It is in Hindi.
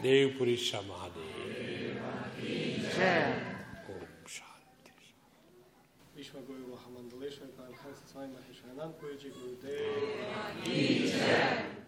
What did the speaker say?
देवपुरीश्वर महादेव ओम शांति। विश्व गुरु महामंडलेश्वर परमहंस स्वामी महेश्वरानंद पुरी जी गुरुदेव